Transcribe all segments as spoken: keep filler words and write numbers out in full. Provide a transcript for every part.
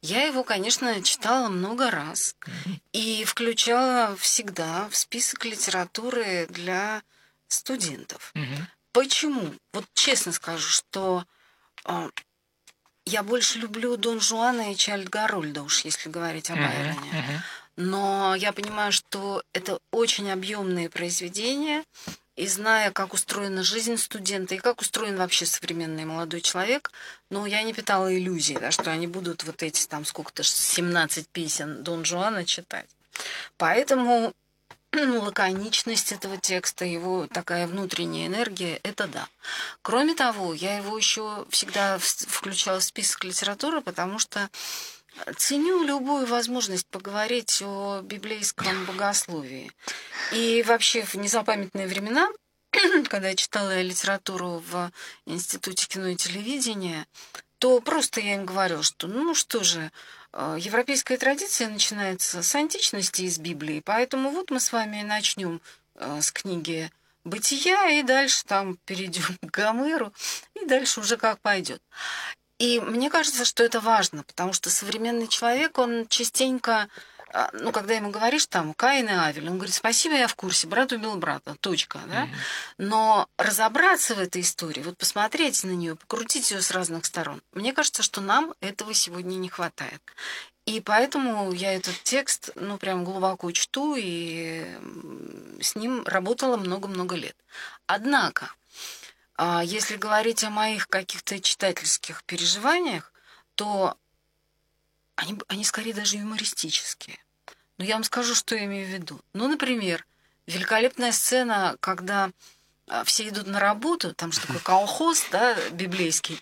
Я его, конечно, читала много раз и включала всегда в список литературы для студентов. Мгм. Почему? Вот честно скажу, что а, я больше люблю Дон Жуана и Чайльд Гарольда, уж если говорить о Мгм. Байроне. Мгм. Но я понимаю, что это очень объемные произведения, и зная, как устроена жизнь студента и как устроен вообще современный молодой человек, ну, я не питала иллюзий, да, что они будут вот эти там сколько-то семнадцать песен Дон Жуана читать. Поэтому ну, лаконичность этого текста, его такая внутренняя энергия, это да. Кроме того, я его еще всегда в- включала в список литературы, потому что ценю любую возможность поговорить о библейском богословии. И вообще в незапамятные времена, когда я читала литературу в Институте кино и телевидения, то просто я им говорила, что ну что же, э, европейская традиция начинается с античности из Библии, поэтому вот мы с вами начнем э, с книги «Бытия» и дальше там перейдем к Гомеру, и дальше уже как пойдет. И мне кажется, что это важно, потому что современный человек, он частенько, а, ну, когда ему говоришь там Каин и Авель, он говорит, спасибо, я в курсе, брат убил брата, точка, да? Мгм. Но разобраться в этой истории, вот посмотреть на нее, покрутить ее с разных сторон, мне кажется, что нам этого сегодня не хватает. И поэтому я этот текст, ну, прям глубоко чту, и м, с ним работала много-много лет. Однако, а если говорить о моих каких-то читательских переживаниях, то они, они скорее даже юмористические. Но я вам скажу, что я имею в виду. Ну, например, великолепная сцена, когда а, все идут на работу, там же такой колхоз, да, библейский,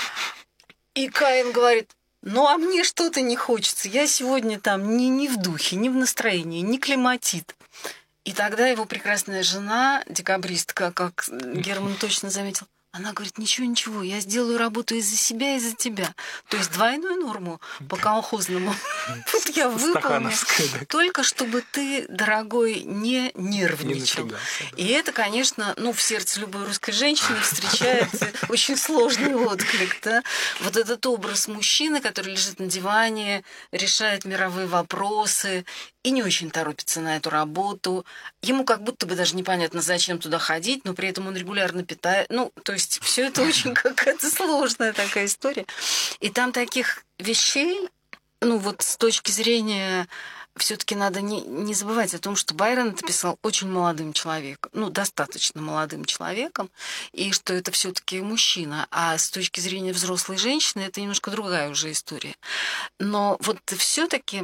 и Каин говорит, ну, а мне что-то не хочется. Я сегодня там не, не в духе, не в настроении, не климатит. И тогда его прекрасная жена, декабристка, как Герман точно заметил, она говорит, ничего-ничего, я сделаю работу из-за себя и из-за тебя. То есть двойную норму по колхозному вот я выполню, Стахановская, да. только чтобы ты, дорогой, не Не нервничал. напрягался, да. И это, конечно, ну, в сердце любой русской женщины встречает очень сложный отклик. Да? Вот этот образ мужчины, который лежит на диване, решает мировые вопросы и не очень торопится на эту работу. Ему как будто бы даже непонятно, зачем туда ходить, но при этом он регулярно питает. Ну, то есть все это очень какая-то сложная такая история. И там таких вещей, ну вот с точки зрения, все-таки надо не, не забывать о том, что Байрон это писал очень молодым человеком, ну, достаточно молодым человеком, и что это все-таки мужчина. А с точки зрения взрослой женщины это немножко другая уже история. Но вот все-таки,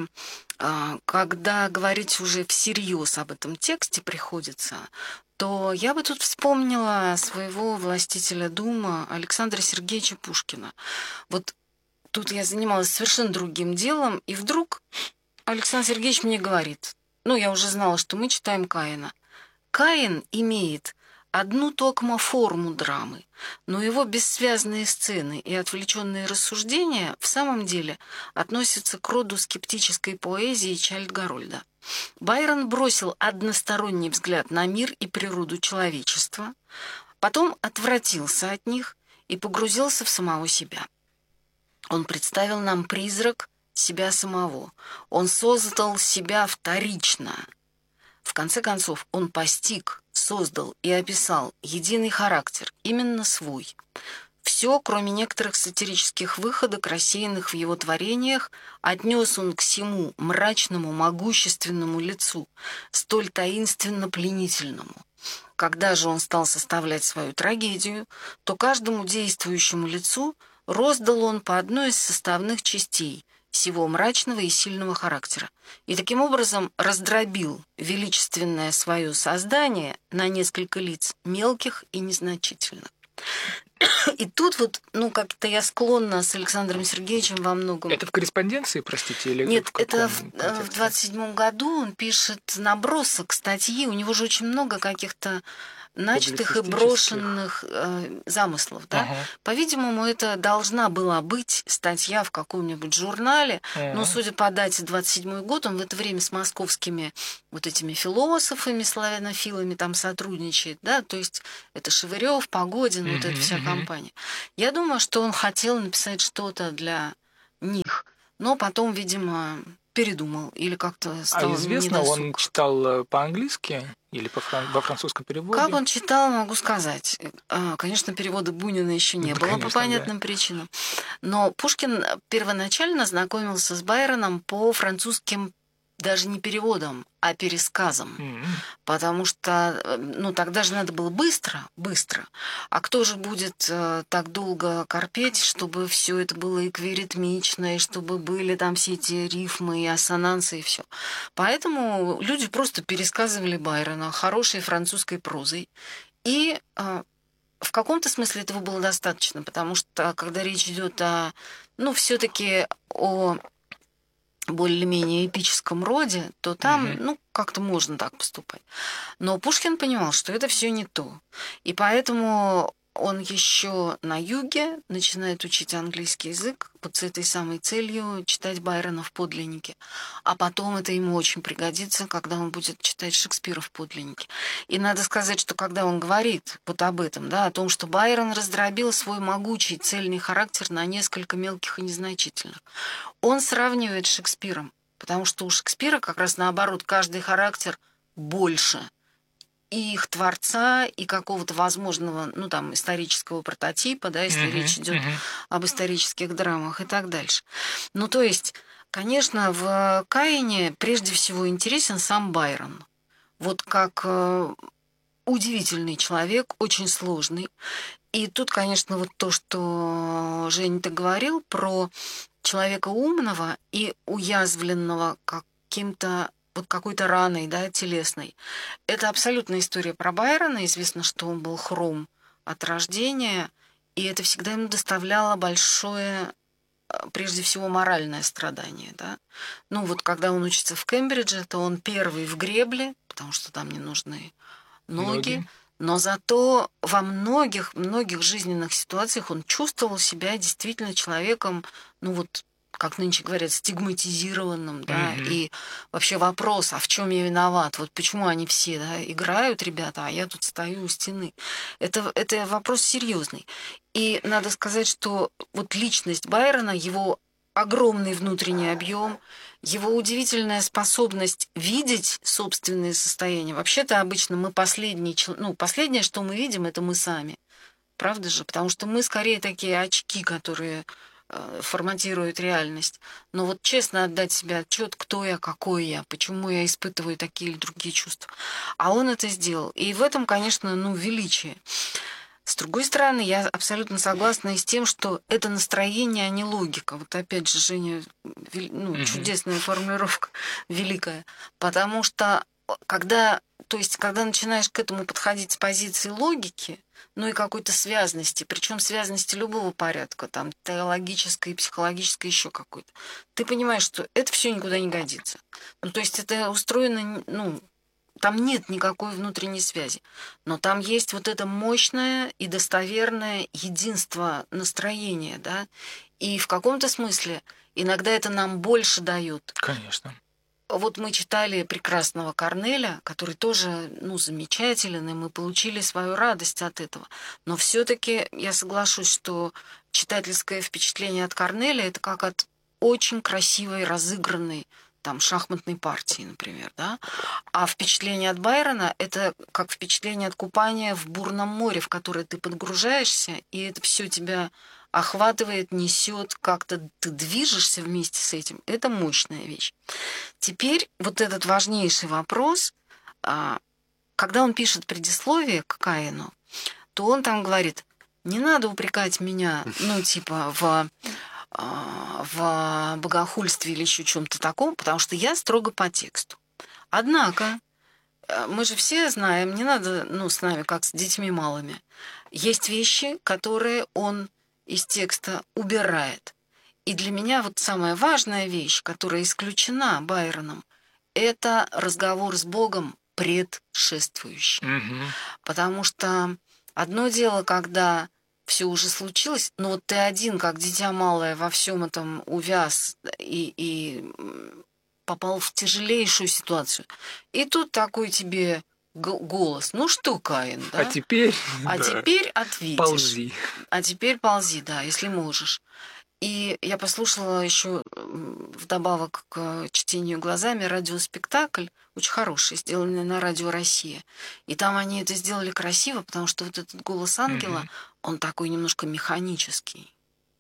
когда говорить уже всерьез об этом тексте приходится, то я бы тут вспомнила своего властителя дума Александра Сергеевича Пушкина. Вот тут я занималась совершенно другим делом, и вдруг Александр Сергеевич мне говорит, ну, я уже знала, что мы читаем Каина. Каин имеет одну токмо форму драмы, но его бессвязные сцены и отвлеченные рассуждения в самом деле относятся к роду скептической поэзии Чайльд Гарольда. Байрон бросил односторонний взгляд на мир и природу человечества, потом отвратился от них и погрузился в самого себя. Он представил нам призрак себя самого. Он создал себя вторично. В конце концов, он постиг, создал и описал единый характер, именно свой. Все, кроме некоторых сатирических выходок, рассеянных в его творениях, отнес он к всему мрачному, могущественному лицу, столь таинственно пленительному. Когда же он стал составлять свою трагедию, то каждому действующему лицу роздал он по одной из составных частей всего мрачного и сильного характера, и таким образом раздробил величественное свое создание на несколько лиц, мелких и незначительных. И тут вот, ну, как-то я склонна с Александром Сергеевичем во многом... Это в корреспонденции, простите, или Нет, в это каком в, в контексте? двадцать седьмом году он пишет набросок статьи, у него же очень много каких-то начатых и Публицистических. брошенных э, замыслов, да? Ага. По-видимому, это должна была быть статья в каком-нибудь журнале, но, Ага. судя по дате двадцать седьмой год, он в это время с московскими вот этими философами, славянофилами там сотрудничает, да, то есть это Шевырев, Погодин, вот эта Мгм, вся мгм. компания. Я думаю, что он хотел написать что-то для них. но потом, видимо, передумал или как-то стал А известно, недосуг. он читал по-английски или по фран... во французском переводе? Как он читал, могу сказать. Конечно, перевода Бунина еще не Да, было конечно, по понятным да. причинам. Но Пушкин первоначально знакомился с Байроном по французским даже не переводам, а пересказам. Mm-hmm. Потому что, ну, тогда же надо было быстро, быстро. А кто же будет э, так долго корпеть, чтобы все это было эквиритмично, и чтобы были там все эти рифмы и ассонансы, и все. Поэтому люди просто пересказывали Байрона хорошей французской прозой. И э, в каком-то смысле этого было достаточно, потому что, когда речь идет о, ну, все-таки о более-менее эпическом роде, то там, Mm-hmm. ну, как-то можно так поступать. Но Пушкин понимал, что это все не то. И поэтому он еще на юге начинает учить английский язык вот с этой самой целью читать Байрона в подлиннике. А потом это ему очень пригодится, когда он будет читать Шекспира в подлиннике. И надо сказать, что когда он говорит вот об этом, да, о том, что Байрон раздробил свой могучий цельный характер на несколько мелких и незначительных, он сравнивает с Шекспиром, потому что у Шекспира как раз наоборот каждый характер больше и их творца, и какого-то возможного, ну там, исторического прототипа, да, если Mm-hmm. речь идет Mm-hmm. об исторических драмах и так дальше. Ну, то есть, конечно, в Каине прежде всего интересен сам Байрон. Вот как э, удивительный человек, очень сложный. И тут, конечно, вот то, что Женя ты говорил про человека умного и уязвленного каким-то вот какой-то раной, да, телесной. Это абсолютная история про Байрона. Известно, что он был хром от рождения, и это всегда ему доставляло большое, прежде всего, моральное страдание, да. Ну, вот когда он учится в Кембридже, то он первый в гребле, потому что там не нужны ноги. Ноги. Но зато во многих, многих жизненных ситуациях он чувствовал себя действительно человеком, ну вот, как нынче говорят, стигматизированным, да, Mm-hmm. и вообще вопрос, а в чем я виноват? Вот почему они все, да, играют, ребята, а я тут стою у стены. Это, это вопрос серьезный. И надо сказать, что вот личность Байрона, его огромный внутренний объем, его удивительная способность видеть собственные состояния. Вообще-то обычно мы последние, ну, последнее, что мы видим, это мы сами. Правда же? Потому что мы скорее такие очки, которые э, форматируют реальность. Но вот честно отдать себе отчет, кто я, какой я, почему я испытываю такие или другие чувства. А он это сделал. И в этом, конечно, ну, величие. С другой стороны, я абсолютно согласна и с тем, что это настроение, а не логика. Вот опять же, Женя, ну, Mm-hmm. чудесная формулировка, великая. Потому что когда, то есть, когда начинаешь к этому подходить с позиции логики, ну и какой-то связности, причем связности любого порядка, там, теологической, психологической, еще какой-то, ты понимаешь, что это все никуда не годится. Ну, то есть это устроено, ну, там нет никакой внутренней связи. Но там есть вот это мощное и достоверное единство настроения, да. И в каком-то смысле иногда это нам больше дает. Конечно. Вот мы читали прекрасного Корнеля, который тоже, ну, замечателен, и мы получили свою радость от этого. Но все-таки я соглашусь, что читательское впечатление от Корнеля это как от очень красивой, разыгранной там шахматной партии, например, да. А впечатление от Байрона это как впечатление от купания в бурном море, в которое ты подгружаешься, и это все тебя охватывает, несет, как-то ты движешься вместе с этим. Это мощная вещь. Теперь вот этот важнейший вопрос, когда он пишет предисловие к Каину, то он там говорит: не надо упрекать меня, ну, типа, в в богохульстве или еще чем-то таком, потому что я строго по тексту. Однако, мы же все знаем, не надо, ну, с нами, как с детьми малыми, есть вещи, которые он из текста убирает. И для меня вот самая важная вещь, которая исключена Байроном, это разговор с Богом предшествующий. Mm-hmm. Потому что одно дело, когда все уже случилось, но вот ты один, как дитя малое, во всем этом увяз и, и попал в тяжелейшую ситуацию. И тут такой тебе голос: ну что, Каин, да? А теперь... А да. теперь ответишь. Ползи. А теперь ползи, да, если можешь. И я послушала еще вдобавок к чтению глазами радиоспектакль, очень хороший, сделанный на Радио Россия. И там они это сделали красиво, потому что вот этот голос ангела, Мгм. он такой немножко механический.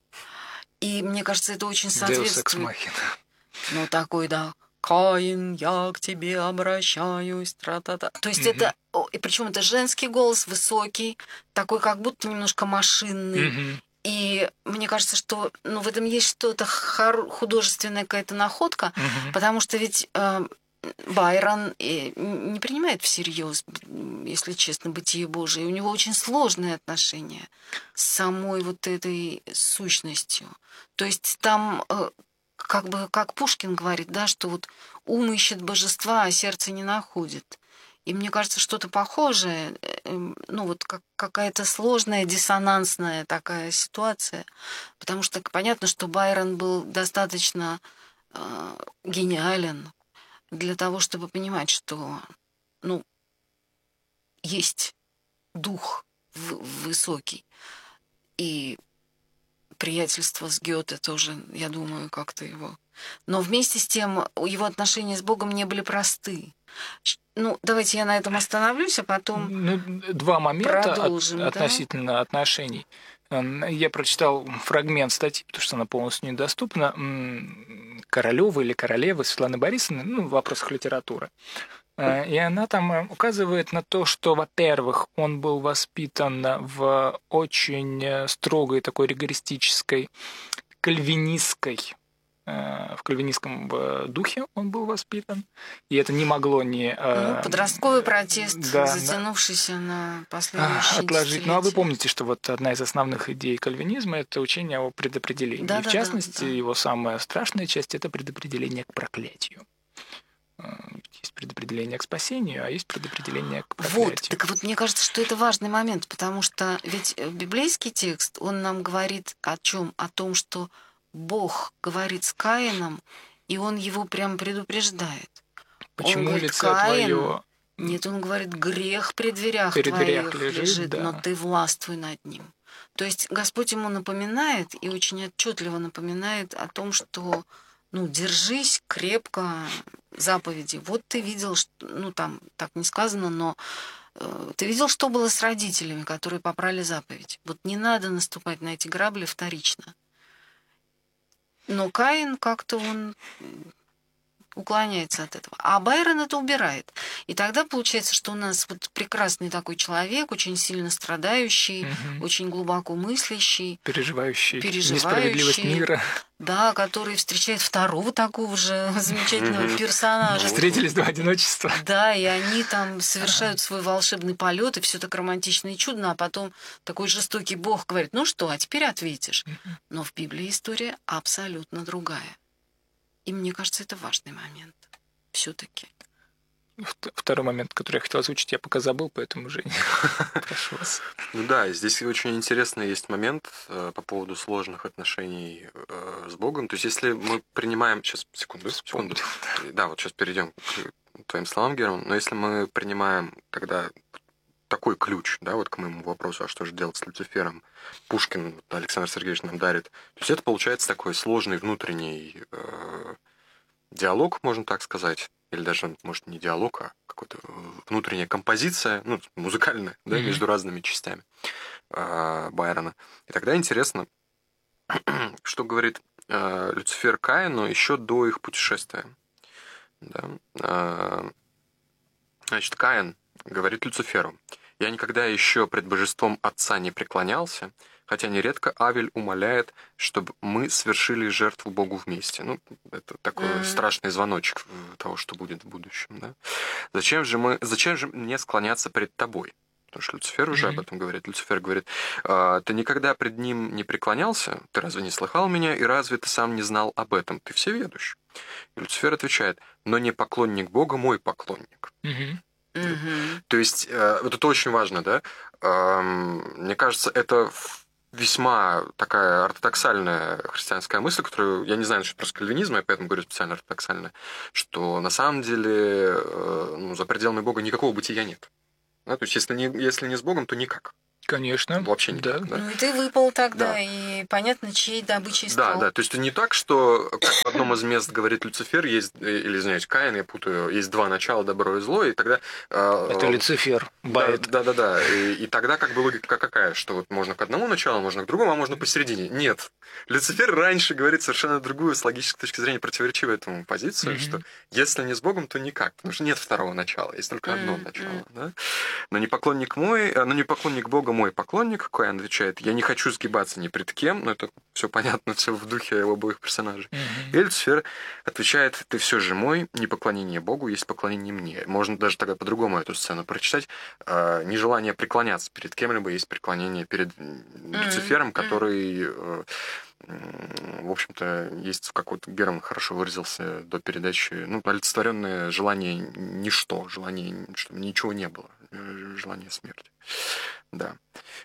И мне кажется, это очень Deus Ex соответствует. Machina. Ну, такой, да. Каин, я к тебе обращаюсь, тра-та-та. То есть Мгм. это, о, и причем это женский голос, высокий, такой как будто немножко машинный. Мгм. И мне кажется, что ну, в этом есть что-то хор- художественная какая-то находка, Мгм. потому что ведь э, Байрон э, не принимает всерьез, если честно, бытие Божие. У него очень сложные отношения с самой вот этой сущностью. То есть там, э, как бы, как Пушкин говорит, да, что вот ум ищет божества, а сердце не находит. И мне кажется, что-то похожее, э, эм, ну вот как какая-то сложная, диссонансная такая ситуация, потому что понятно, что Байрон был достаточно э, гениален для того, чтобы понимать, что, ну, есть дух в- высокий, и приятельство с Гёте тоже, я думаю, как-то его. Но вместе с тем его отношения с Богом не были просты. Щ- Ну, давайте я на этом остановлюсь, а потом Ну, два момента от- продолжим, да? относительно отношений. М, Я прочитал фрагмент статьи, потому что она полностью недоступна. Королева или королева Светланы Борисовны, ну, в вопросах литературы. Э, И она там э, указывает на то, что, во-первых, он был воспитан в очень э, строгой такой ригористической кальвинистской э, в кальвинистском э, духе он был воспитан, и это не могло не Ну, э, подростковый протест, да, на- затянувшийся на а, последующие отложить. Ну, а вы десятилетия. помните, что вот одна из основных идей кальвинизма – это учение о предопределении. И в Да-да-да, частности, да. его самая страшная часть – это предопределение к проклятию. Э, Есть предопределение к спасению, а есть предопределение к Вот, проклятию. так вот, мне кажется, что это важный момент, потому что ведь э, библейский текст, он нам говорит о чем? О том, что Бог говорит с Каином, и он его прям предупреждает. Он Почему говорит, лице Каин, твое нет, он говорит, грех при дверях перед дверях твоих лежит, лежит, но да. ты властвуй над ним. То есть Господь ему напоминает, и очень отчетливо напоминает о том, что ну, держись крепко заповеди. Вот ты видел, что, ну там так не сказано, но э, ты видел, что было с родителями, которые попрали заповедь. Вот не надо наступать на эти грабли вторично. Но Каин как-то он уклоняется от этого. А Байрон это убирает. И тогда получается, что у нас вот прекрасный такой человек, очень сильно страдающий, Мгм. очень глубоко мыслящий, Переживающий несправедливость переживающий, мира. да, который встречает второго такого же замечательного Мгм. персонажа. Встретились два одиночества. Да, и они там совершают свой волшебный полет, и все так романтично и чудно, а потом такой жестокий бог говорит, ну что, а теперь ответишь. Но в Библии история абсолютно другая. И мне кажется, это важный момент. Все-таки. Вт- Второй момент, который я хотел озвучить, я пока забыл, поэтому, Женя, прошу вас. Ну да, и здесь очень интересный есть момент э, по поводу сложных отношений э, с Богом. То есть, если мы принимаем... Сейчас, секунду, секунду. Да, вот сейчас перейдем к твоим словам, Герман. Но если мы принимаем тогда такой ключ, да, вот к моему вопросу, а что же делать с Люцифером, Пушкин, вот Александр Сергеевич нам дарит. То есть, это получается такой сложный внутренний э, диалог, можно так сказать, или даже, может, не диалог, а какая-то внутренняя композиция, ну, музыкальная, да, Мгм. между разными частями э, Байрона. И тогда интересно, что говорит э, Люцифер Каину еще до их путешествия. Да? Э, значит, Каин говорит Люциферу: «Я никогда еще пред божеством отца не преклонялся, хотя нередко Авель умоляет, чтобы мы совершили жертву Богу вместе». Ну, это такой Мгм. страшный звоночек того, что будет в будущем. Да? Зачем же, мы, зачем же мне склоняться пред тобой? Потому что Люцифер уже Мгм. об этом говорит. Люцифер говорит: «А, ты никогда пред ним не преклонялся? Ты разве не слыхал меня? И разве ты сам не знал об этом? Ты всеведущ». И Люцифер отвечает: «Но не поклонник Бога мой поклонник». Мгм. Мгм. То есть, э, вот это очень важно, да? Эм, Мне кажется, это весьма такая ортодоксальная христианская мысль, которую, я не знаю насчет просто кальвинизма, я поэтому говорю специально ортодоксальная, что на самом деле э, ну, за пределами Бога никакого бытия нет. Да? То есть, если не, если не с Богом, то никак. Конечно. Вообще никак. Да. Да. Ну и ты выпал тогда, Да. и понятно, чьей добычей Да, стал. да, то есть не так, что как в одном из мест говорит Люцифер, есть, или, извиняюсь, Каин, я путаю, есть два начала, добро и зло, и тогда... э, Это Люцифер бает. Да, да, да, и, и тогда как бы логика какая, что вот можно к одному началу, можно к другому, а можно посередине. Нет. Люцифер раньше говорит совершенно другую, с логической точки зрения, противоречивую этому позицию, mm-hmm. что если не с Богом, то никак, потому что нет второго начала, есть только одно mm-hmm. начало. Да? Но не поклонник мой, но не поклонник Бога мой поклонник, Каин отвечает, я не хочу сгибаться ни пред кем, но это все понятно, все в духе обоих персонажей. Mm-hmm. И Люцифер отвечает, ты все же мой, не поклонение Богу, есть поклонение мне. Можно даже тогда по-другому эту сцену прочитать. Нежелание преклоняться перед кем-либо есть преклонение перед mm-hmm. Люцифером, который, в общем-то, есть, как вот Герман хорошо выразился до передачи, ну, олицетворенное желание ничто, желание, чтобы ничего не было, желание смерти. Да.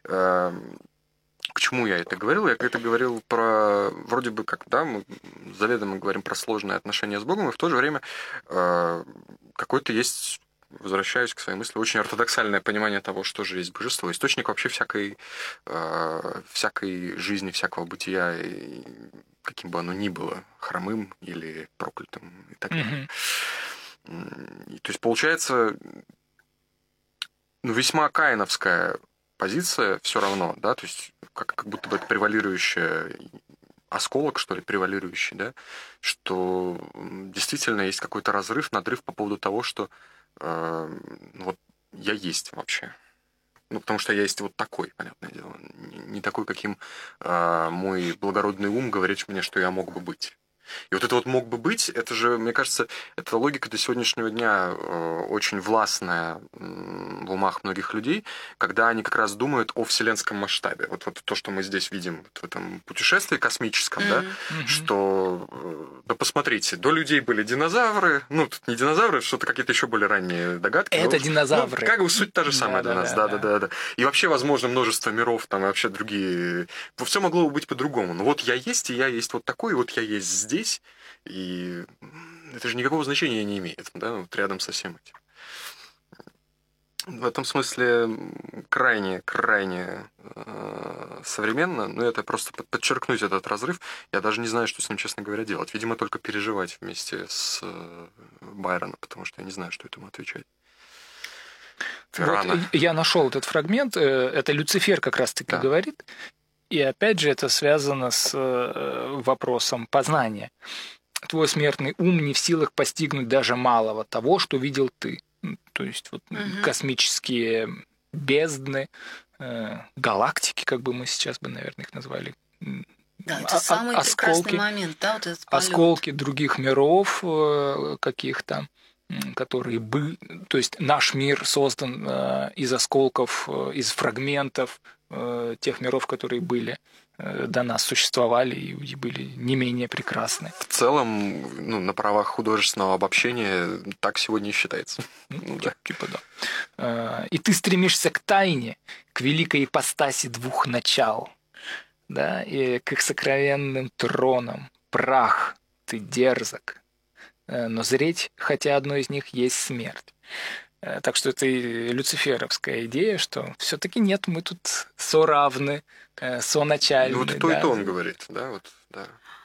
К чему я это говорил? Я это говорил про, вроде бы как, да, мы заведомо говорим про сложные отношения с Богом, и в то же время э, какой-то есть, возвращаюсь к своей мысли, очень ортодоксальное понимание того, что же есть божество, источник вообще всякой, э, всякой жизни, всякого бытия, и каким бы оно ни было, хромым или проклятым и так далее. Mm-hmm. То есть получается, ну, весьма каиновская позиция все равно, да, то есть как, как будто бы это превалирующая осколок, что ли, превалирующий, да, что действительно есть какой-то разрыв, надрыв по поводу того, что э, вот я есть вообще. Ну, потому что я есть вот такой, понятное дело, не, не такой, каким э, мой благородный ум говорит мне, что я мог бы быть. И вот это вот мог бы быть, это же, мне кажется, эта логика до сегодняшнего дня очень властная в умах многих людей, когда они как раз думают о вселенском масштабе. Вот, вот то, что мы здесь видим вот в этом путешествии космическом, mm-hmm. да, mm-hmm. что, да посмотрите, до людей были динозавры, ну, тут не динозавры, что-то какие-то еще более ранние догадки. Это но, динозавры. Ну, как бы суть та же самая да, для нас, да, да, да-да-да. Да. И вообще, возможно, множество миров, там, и вообще другие... Все могло бы быть по-другому. Но вот я есть, и я есть вот такой, и вот я есть здесь, и это же никакого значения не имеет, да, вот рядом со всем этим. В этом смысле крайне, крайне э, современно, но это просто подчеркнуть этот разрыв. Я даже не знаю, что с ним, честно говоря, делать. Видимо, только переживать вместе с э, Байроном, потому что я не знаю, что этому отвечать. Вот я нашел этот фрагмент, это Люцифер как раз-таки да. говорит. И опять же это связано с вопросом познания. Твой смертный ум не в силах постигнуть даже малого того, что видел ты. То есть вот угу. космические бездны, галактики, как бы мы сейчас бы, наверное, их назвали. Да, это самый осколки, прекрасный момент, да, вот этот полет. Осколки других миров каких-то, которые бы... То есть наш мир создан из осколков, из фрагментов тех миров, которые были до нас, существовали и были не менее прекрасны. В целом, ну, на правах художественного обобщения так сегодня и считается. Ну, да. Типа да. И ты стремишься к тайне, к великой ипостаси двух начал, да, и к их сокровенным тронам. Прах, ты дерзок, но зреть, хотя одно из них есть смерть. Так что это и люциферовская идея, что все-таки нет, мы тут соравны, соначальны. Ну, вот и то, да. и то он говорит, да, вот, да.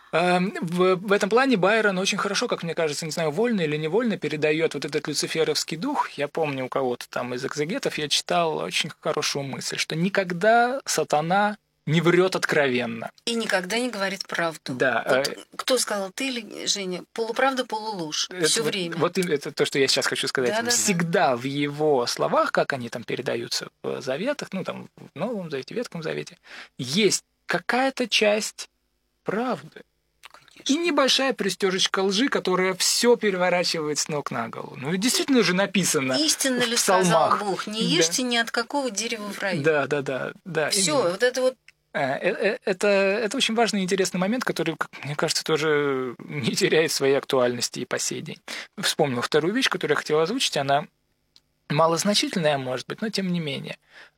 В, в этом плане Байрон очень хорошо, как мне кажется, не знаю, вольно или невольно передает вот этот люциферовский дух. Я помню, у кого-то там из экзегетов я читал очень хорошую мысль, что никогда сатана не врет откровенно. И никогда не говорит правду. Да. Вот кто сказал, ты или Женя? Полуправда, полуложь. Все вот, время. Вот это то, что я сейчас хочу сказать. Да, да, Всегда да. в его словах, как они там передаются в заветах, ну там в Новом Завете, в Ветхом Завете, есть какая-то часть правды. Конечно. И небольшая пристежечка лжи, которая все переворачивает с ног на голову. Ну и действительно же написано. Истинно в ли псалмах. сказал Бог? Не ешьте да. ни от какого дерева в раю. Да, да, да, да. Все, вот это вот. Это, это очень важный и интересный момент, который, мне кажется, тоже не теряет своей актуальности и по сей день. Вспомнил вторую вещь, которую я хотел озвучить. Она малозначительная, может быть, но тем не менее.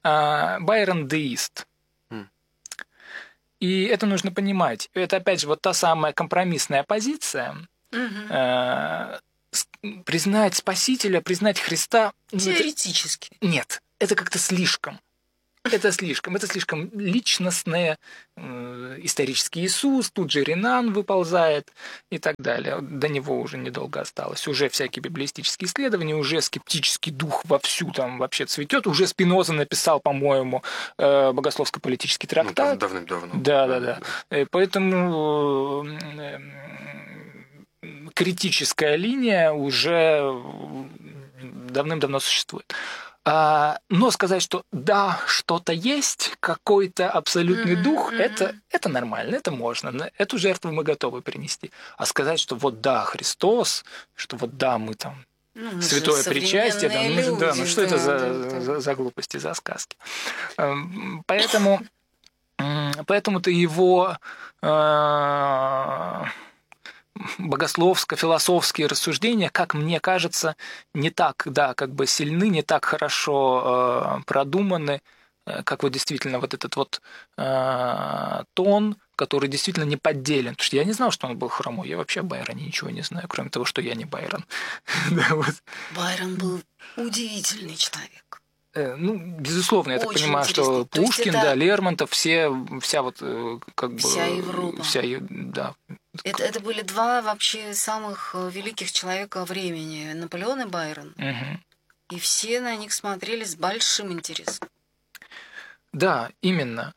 Байрон деист. Mm. И это нужно понимать. Это, опять же, вот та самая компромиссная позиция. Mm-hmm. Признать Спасителя, признать Христа... Теоретически. Нет, это как-то слишком. это слишком, это слишком личностное, э, исторический Иисус, тут же Ренан выползает и так далее. До него уже недолго осталось. Уже всякие библеистические исследования, уже скептический дух вовсю там вообще цветет. Уже Спиноза написал, по-моему, э, богословско-политический трактат. Ну, давным-давно. Да, да, да. да. Поэтому э, критическая линия уже давным-давно существует. Но сказать, что да, что-то есть, какой-то абсолютный mm-hmm, дух, mm-hmm. Это, это нормально, это можно. Эту жертву мы готовы принести. А сказать, что вот да, Христос, что вот да, мы там ну, святое причастие, да, люди, ну, да, ну что да, это за, да, за, за глупости, за сказки. Поэтому, поэтому-то его богословско-философские рассуждения, как мне кажется, не так, да, как бы сильны, не так хорошо э, продуманы, э, как вот действительно вот этот вот э, тон, который действительно не подделен. Потому что я не знал, что он был хромой. Я вообще о Байроне ничего не знаю, кроме того, что я не Байрон. Байрон был удивительный человек. Ну, безусловно, я Очень так понимаю, интересно. Что Пушкин, это... да, Лермонтов, все, вся вот как бы... Вся Европа. Вся, да. Это, это были два вообще самых великих человека времени, Наполеон и Байрон. Угу. И все на них смотрели с большим интересом. Да, именно.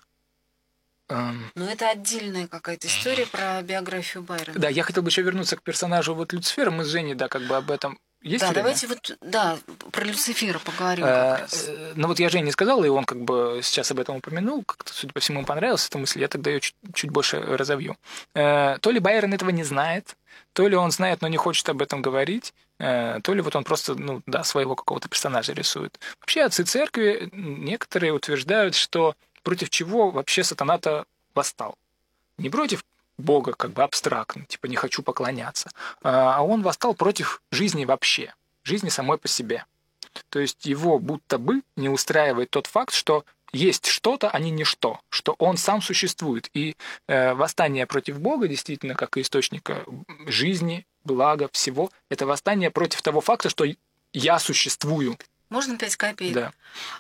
Но это отдельная какая-то история про биографию Байрона. Да, я хотел бы еще вернуться к персонажу вот Люцифера. Мы с Женей, да, как бы об этом... Есть да, время? Давайте вот, да, про Люцифера поговорим как раз. Ну вот я Жене сказал, и он как бы сейчас об этом упомянул, как-то, судя по всему, понравилась эта мысль, я тогда ее чуть, чуть больше разовью. То ли Байрон этого не знает, то ли он знает, но не хочет об этом говорить, то ли вот он просто, ну да, своего какого-то персонажа рисует. Вообще отцы церкви некоторые утверждают, что против чего вообще сатана-то восстал. Не против Бога как бы абстрактно, типа не хочу поклоняться, а он восстал против жизни вообще, жизни самой по себе. То есть его будто бы не устраивает тот факт, что есть что-то, а не ничто, что он сам существует. И э, восстание против Бога, действительно, как и источника жизни, блага, всего, это восстание против того факта, что я существую. Можно пять копеек? Да.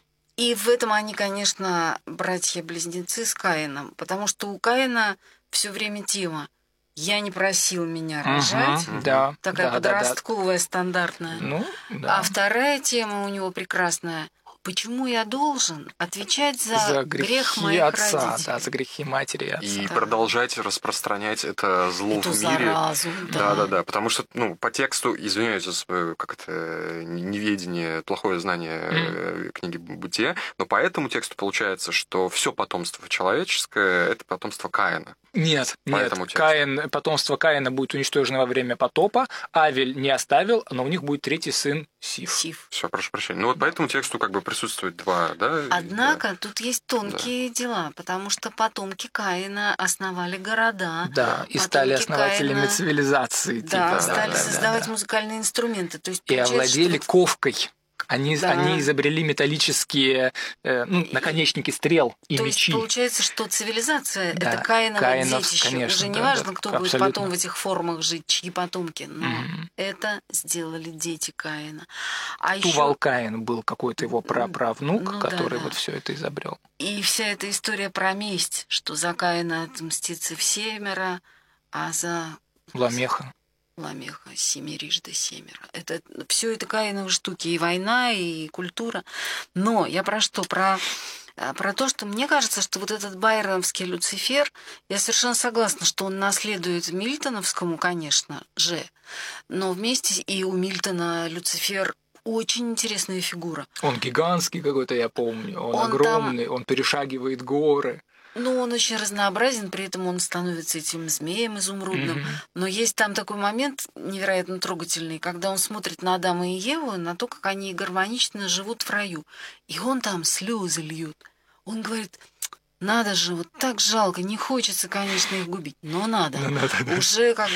И в этом они, конечно, братья-близнецы с Каином, потому что у Каина все время тема «я не просил меня рожать», угу, да, такая да, подростковая, да, да. стандартная. Ну, да. А вторая тема у него прекрасная почему я должен отвечать за, за грехи грех моих отца, родителей? Да, за грехи матери и отца. И да. продолжать распространять это зло Эту в мире. Заразу, да. да, да, да. Потому что, ну, по тексту, извиняюсь за свое как это неведение, плохое знание mm. книги Бытия, но по этому тексту получается, что все потомство человеческое это потомство Каина. Нет, по нет. Каин, потомство Каина будет уничтожено во время потопа. Авель не оставил, но у них будет третий сын Сиф. Сиф. Все, прошу прощения. Ну вот по этому тексту как бы присутствует два, да? Однако да. тут есть тонкие да. дела, потому что потомки Каина основали города. Да, и стали основателями Каина... цивилизации. Да, типа, стали да, создавать да, да. музыкальные инструменты. То есть, и овладели что... ковкой. Они, да. они изобрели металлические э, ну, наконечники стрел и То мечи. есть получается, что цивилизация да. это Каиново Каинов, детище. конечно, Уже не да, важно, да, кто абсолютно. будет потом в этих формах жить, чьи потомки, но mm-hmm. это сделали дети Каина. А Тувал еще... Каин был какой-то его праправнук, ну, который да, вот да. все это изобрел. И вся эта история про месть, что за Каина отмстится всемеро, а за Ламеха. Ламеха семерижды семеро. Это все это Каиновые штуки, и война, и культура. Но я про что? Про, про то, что мне кажется, что вот этот байроновский Люцифер, я совершенно согласна, что он наследует Мильтоновскому, конечно же, но вместе и у Мильтона Люцифер очень интересная фигура. Он гигантский какой-то, я помню. Он, он огромный, там... он перешагивает горы. Ну, он очень разнообразен, при этом он становится этим змеем изумрудным. Mm-hmm. Но есть там такой момент невероятно трогательный, когда он смотрит на Адама и Еву, на то, как они гармонично живут в раю. И он там слезы льет. Он говорит, надо же, вот так жалко, не хочется, конечно, их губить, но надо. Но надо да. Уже как бы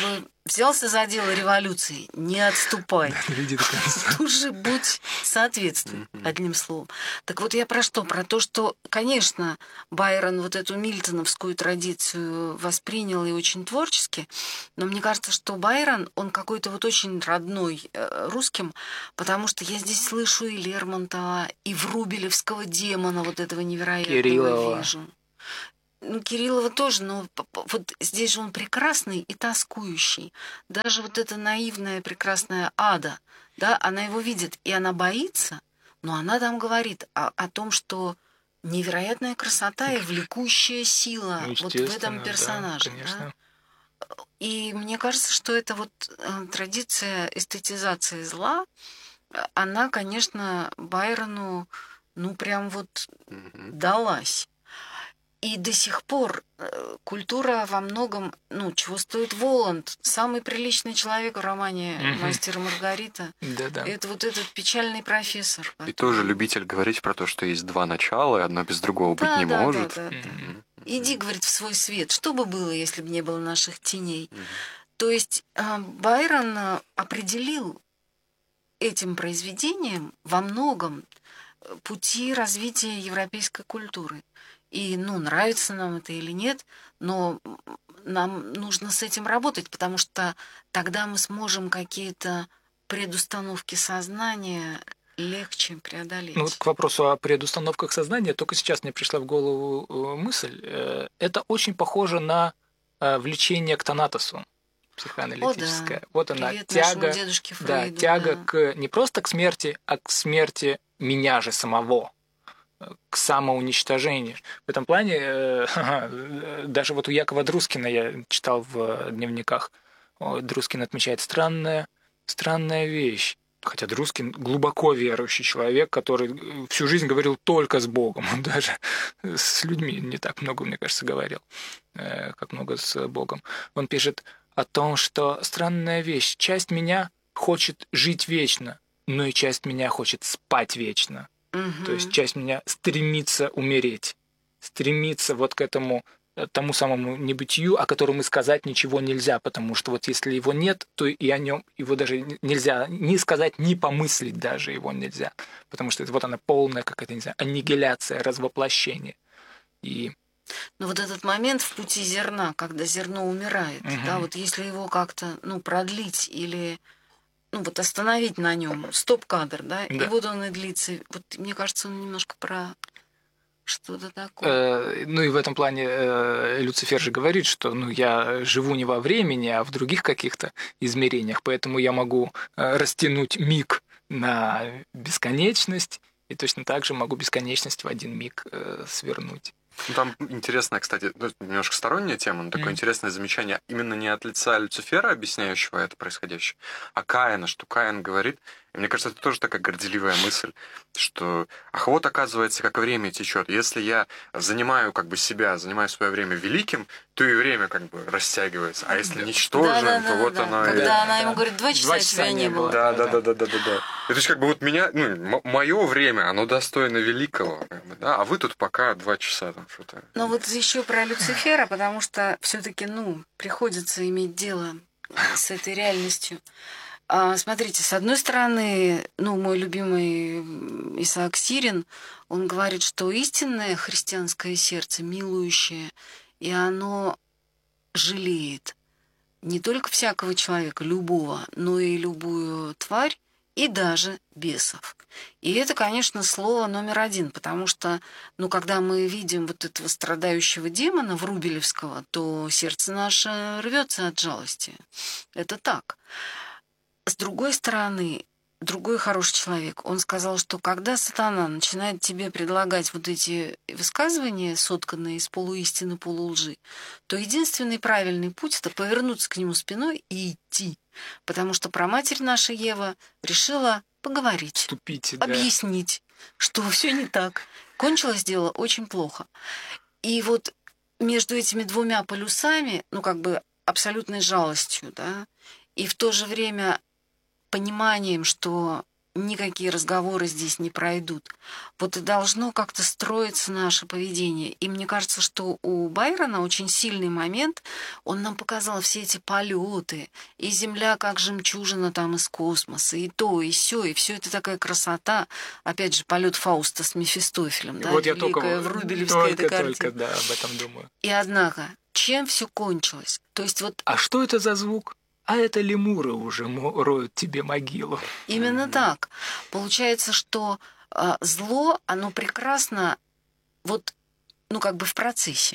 взялся за дело революции, не отступай. Доведи до конца. Тут же будь соответствуй, одним словом. Так вот я про что? Про то, что, конечно, Байрон вот эту мильтоновскую традицию воспринял и очень творчески, но мне кажется, что Байрон, он какой-то вот очень родной э, русским, потому что я здесь слышу и Лермонтова, и врубелевского демона вот этого невероятного Кириллова. вижу. Ну, Кириллова тоже, но вот здесь же он прекрасный и тоскующий. Даже вот эта наивная, прекрасная Ада, да, она его видит, и она боится, но она там говорит о, о том, что невероятная красота и влекущая сила Ну, вот в этом естественно, персонаже. да, конечно. Да? И мне кажется, что эта вот э, традиция эстетизации зла, она, конечно, Байрону, ну, прям вот Мгм. далась. И до сих пор э, культура во многом, ну, чего стоит Воланд, самый приличный человек в романе Мгм. «Мастер и Маргарита». Да-да. Это вот этот печальный профессор. И который- тоже любитель говорить про то, что есть два начала, и одно без другого быть Да, не да, да, может. да, да. Мгм. Иди, говорит, в свой свет. Что бы было, если бы не было наших теней? Мгм. То есть э, Байрон э, определил этим произведением во многом э, пути развития европейской культуры. И, ну, нравится нам это или нет, но м, нам нужно с этим работать, потому что тогда мы сможем какие-то предустановки сознания легче преодолеть. Ну вот к вопросу о предустановках сознания, только сейчас мне пришла в голову э, мысль. Э, Это очень похоже на э, влечение к Танатосу психоаналитическое. О, да. Вот она, Привет нашему тяга, дедушке да, Фрейду. тяга да. к не просто к смерти, а к смерти меня же самого, э, к самоуничтожению. В этом плане э, э, даже вот у Якова Друскина я читал в э, дневниках, о, Друскин отмечает странная, странная вещь. Хотя Друскин глубоко верующий человек, который э, всю жизнь говорил только с Богом. Он даже с людьми не так много, мне кажется, говорил, э, как много с Богом. Он пишет о том, что странная вещь. Часть меня хочет жить вечно, но и часть меня хочет спать вечно. Мгм. То есть часть меня стремится умереть, стремится вот к этому э, тому самому небытию, о котором и сказать ничего нельзя, потому что вот если его нет, то и о нем его даже н- нельзя ни сказать, ни помыслить даже его нельзя, потому что это вот она полная какая-то, не знаю, аннигиляция, развоплощение. И Но вот этот момент в пути зерна, когда зерно умирает, Мгм. да, вот если его как-то, ну, продлить или, ну, вот остановить на нем, стоп-кадр, да, и Да. вот он и длится. Вот мне кажется, он немножко про что-то такое. Э, ну и в этом плане э, Люцифер же говорит, что ну, я живу не во времени, а в других каких-то измерениях, поэтому я могу э, растянуть миг на бесконечность, и точно так же могу бесконечность в один миг э, свернуть. Ну, там интересная, кстати, ну, немножко сторонняя тема, но такое Мгм. интересное замечание именно не от лица Люцифера, объясняющего это происходящее, а Каина, что Каин говорит, и мне кажется, это тоже такая горделивая мысль, что, ах, вот оказывается, как время течет. Если я занимаю как бы себя, занимаю свое время великим, то и время как бы растягивается. А если ничтожен, Да-да-да-да-да. то вот оно... и- Когда Да, она да. ему говорит, два часа, Два тебя часа не не было. было. Да, да, да, да, да, да, да. И то есть, как бы вот меня, ну, мое время, оно достойно великого, как бы, да, а вы тут пока два часа там что-то. Но вот еще про Люцифера, потому что все-таки, ну, приходится иметь дело с этой реальностью. А, смотрите, с одной стороны, ну, мой любимый м, Исаак Сирин, он говорит, что истинное христианское сердце, милующее, и оно жалеет не только всякого человека, любого, но и любую тварь, и даже бесов. И это, конечно, слово номер один, потому что, ну, когда мы видим вот этого страдающего демона Врубелевского, то сердце наше рвется от жалости. Это так. С другой стороны, другой хороший человек, он сказал, что когда сатана начинает тебе предлагать вот эти высказывания, сотканные из полуистины, полулжи, то единственный правильный путь — это повернуться к нему спиной и идти. Потому что праматерь наша Ева решила поговорить, Вступите, да. объяснить, что все не так. Кончилось дело очень плохо. И вот между этими двумя полюсами, ну, как бы абсолютной жалостью, да, и в то же время пониманием, что никакие разговоры здесь не пройдут. Вот и должно как-то строиться наше поведение. И мне кажется, что у Байрона очень сильный момент. Он нам показал все эти полеты, и Земля как жемчужина там из космоса, и то, и сё, и все это такая красота. Опять же, полет Фауста с Мефистофелем, да, Вот я великая только, врубелевская только, эта картина. только, да, об этом думаю. И однако, чем все кончилось? То есть вот А что это за звук? А это лемуры уже мо- роют тебе могилу. именно так. Получается, что а, зло, оно прекрасно вот, ну, как бы в процессе.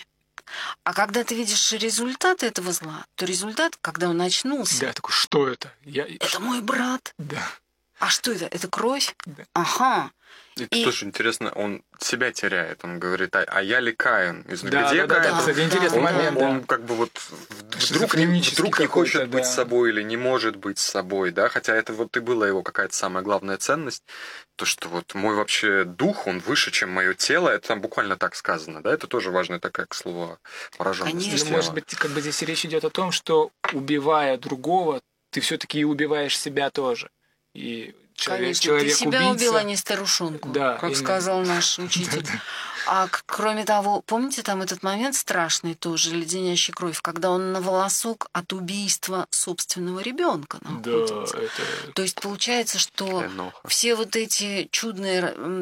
А когда ты видишь результаты этого зла, то результат, когда он очнулся, Да, такой, что это? Я... это мой брат. Да, А что это? Это кровь? да. Ага. И, И- тоже интересно, он себя теряет. Он говорит, а, а я ли Каин? И он, Да, где да, да, Каин? да, кстати, Да, интересный Он, да, момент, он, да. он как бы вот вдруг, не, Шизофренический вдруг не хочет какой-то, быть да. собой или не может быть собой, да, хотя это вот и была его какая-то самая главная ценность, то, что вот мой вообще дух, он выше, чем мое тело, это там буквально так сказано, да, это тоже важная такая, к слову, пораженность. Конечно. Ну, тела. может быть, как бы здесь речь идет о том, что убивая другого, ты все-таки и убиваешь себя тоже. И человек, Конечно, человек ты себя убийца... убил, а не старушонку, Да, как именно. сказал наш учитель. Да-да. А к- кроме того, помните там этот момент страшный тоже, леденящий кровь, когда он на волосок от убийства собственного ребенка Да, находится. это... То есть получается, что Эноха. все вот эти чудные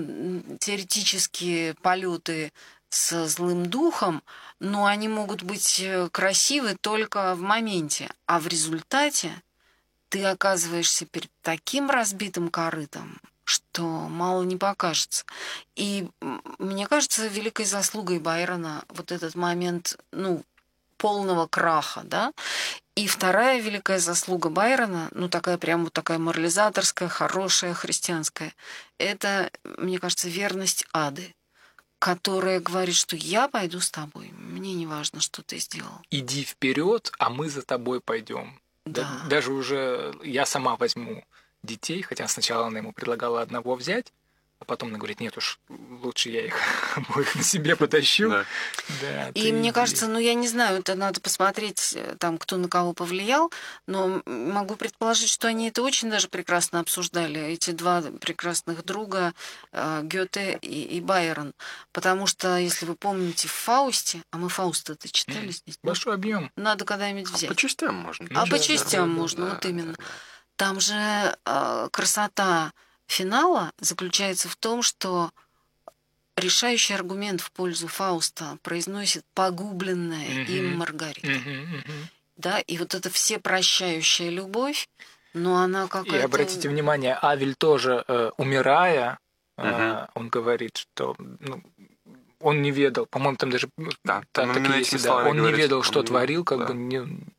м, теоретические полеты с злым духом, ну, они могут быть э, красивы только в моменте, а в результате ты оказываешься перед таким разбитым корытом, что мало не покажется. И м, мне кажется, великой заслугой Байрона вот этот момент, ну, полного краха, да. И вторая великая заслуга Байрона, ну, такая прям вот такая морализаторская, хорошая, христианская, это, мне кажется, верность Ады, которая говорит, что я пойду с тобой, мне не важно, что ты сделал. Иди вперед, а мы за тобой пойдем. Да. Даже уже я сама возьму детей, хотя сначала она ему предлагала одного взять, а потом она говорит, нет уж, лучше я их обоих на себе потащу. Да. Да, И ты мне иди. кажется, ну я не знаю, это надо посмотреть, э, там, кто на кого повлиял, но м, могу предположить, что они это очень даже прекрасно обсуждали, эти два прекрасных друга, э, Гёте и, и Байрон. Потому что, если вы помните, в Фаусте, а мы Фауста-то читали Мгм. здесь, да? Большой объем. Надо когда-нибудь А взять. по частям можно. А по да, частям да, да, можно, Да, вот да, именно. да. Там же э, красота финала заключается в том, что решающий аргумент в пользу Фауста произносит погубленная Мгм. им Маргарита. Мгм, мгм. Да, и вот эта всепрощающая любовь, но она И какая-то... обратите внимание, Авель тоже, э, умирая, э, Мгм. он говорит, что ну, он не ведал, по-моему, там даже ну, Да, та- там так и именно есть, этими да, словами он не говорится, ведал, он что не- творил, как да. бы не,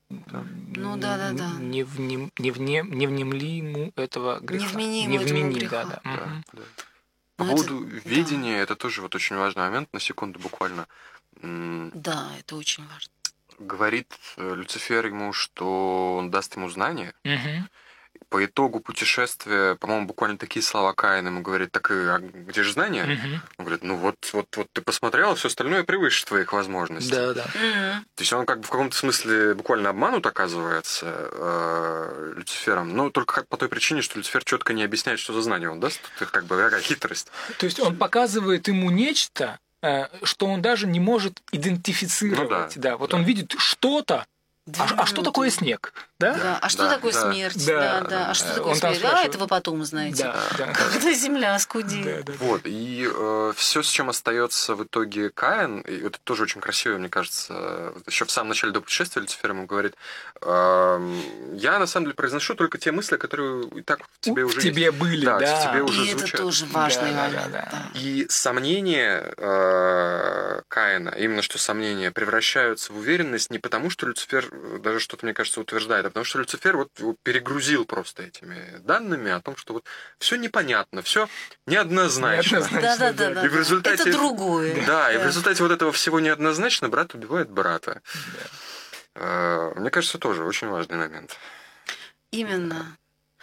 Ну да, да, да. не, внем, не, вне, не внемли ему этого греха. Не вмени ему Не этого вмени, греха. да, да. Да, Мгм. да. По Ну, это- поводу ведения, это тоже вот очень важный момент, на секунду буквально. М, Да, это очень важно. Говорит э, Люцифер ему, что он даст ему знания. Мгм. По итогу путешествия, по-моему, буквально такие слова Каин ему говорит, так и, а где же знания? Мгм. Он говорит, ну вот, вот, вот ты посмотрел, все остальное превыше твоих возможностей. Да, да. Мгм. То есть он как бы в каком-то смысле буквально обманут оказывается э, Люцифером, но только как по той причине, что Люцифер четко не объясняет, что за знания он даст. Тут как бы какая хитрость. То есть он показывает ему нечто, э, что он даже не может идентифицировать. Ну да, да, вот да. он видит что-то. Две А, а что минуты. такое снег? Да? Да, а что Да, такое да. смерть? Да, Да, да. да, А что да. такое Он там смерть? А, спрашивает. это вы потом узнаете. Да, да. Когда земля скудеет. Да, да, да. Вот, и все, с чем остается в итоге Каин, и это тоже очень красиво, мне кажется, еще в самом начале до путешествия Люцифер ему говорит, «Эм, я на самом деле произношу только те мысли, которые и так в тебе В уже тебе есть». были, Да, да. в тебе уже И это звучат. тоже важный Да, да, момент. да, да. да. И сомнения э, Каина, именно что сомнения, превращаются в уверенность не потому, что Люцифер э, даже что-то, мне кажется, утверждает, а потому что Люцифер вот его перегрузил просто этими данными о том, что вот все непонятно, все неоднозначно. Неоднозначно. Да, да, да, да. И в результате- Это другое. Да, и в результате вот этого всего неоднозначно брат убивает брата. Э, Мне кажется, тоже очень важный момент. Именно.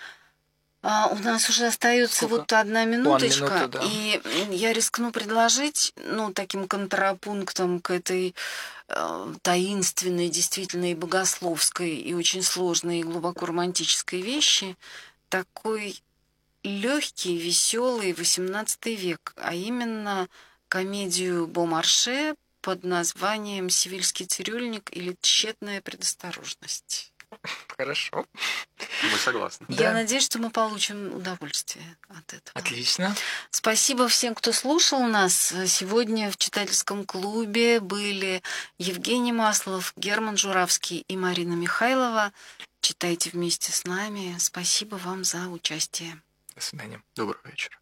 А, у нас уже остается Сколько? вот одна минуточка, минута, да. и я рискну предложить, ну, таким контрапунктом к этой э, таинственной, действительно и богословской, и очень сложной, и глубоко романтической вещи, такой легкий, веселый восемнадцатый век, а именно комедию Бомарше под названием «Севильский цирюльник» или «Тщетная предосторожность». Хорошо. Мы согласны. Я Да. надеюсь, что мы получим удовольствие от этого. Отлично. Спасибо всем, кто слушал нас. Сегодня в читательском клубе были Евгений Маслов, Герман Журавский и Марина Михайлова. Читайте вместе с нами. Спасибо вам за участие. До свидания. Доброго вечера.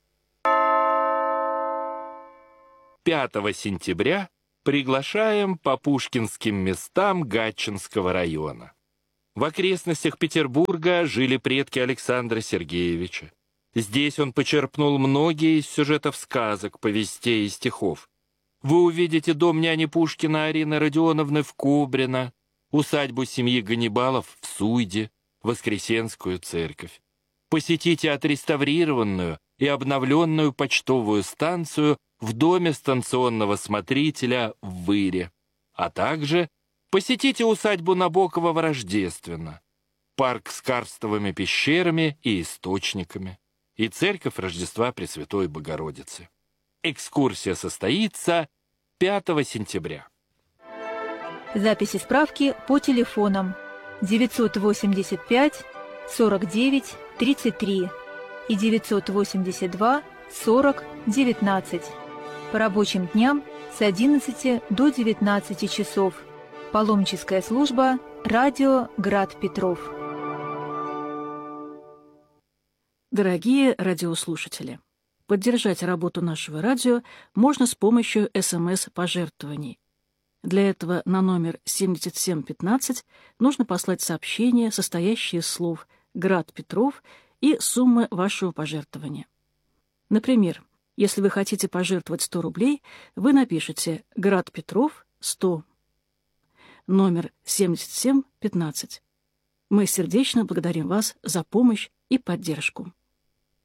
пятого сентября приглашаем по пушкинским местам Гатчинского района. В окрестностях Петербурга жили предки Александра Сергеевича. Здесь он почерпнул многие из сюжетов сказок, повестей и стихов. Вы увидите дом няни Пушкина Арины Родионовны в Кубрино, усадьбу семьи Ганнибалов в Суйде, Воскресенскую церковь. Посетите отреставрированную и обновленную почтовую станцию в доме станционного смотрителя в Выре, а также посетите усадьбу Набокова в Рождественно, парк с карстовыми пещерами и источниками и церковь Рождества Пресвятой Богородицы. Экскурсия состоится пятого сентября. Записи справки по телефонам девятьсот восемьдесят пять сорок девять тридцать три и девятьсот восемьдесят два сорок девятнадцать. По рабочим дням с одиннадцати до девятнадцати часов. Паломническая служба «Радио Град Петров». Дорогие радиослушатели, поддержать работу нашего радио можно с помощью эс эм эс-пожертвований. Для этого на номер семьдесят семь пятнадцать нужно послать сообщение, состоящее из слов «Град Петров» и суммы вашего пожертвования. Например, если вы хотите пожертвовать сто рублей, вы напишите «Град Петров сто». Номер семьдесят семь пятнадцать. Мы сердечно благодарим вас за помощь и поддержку.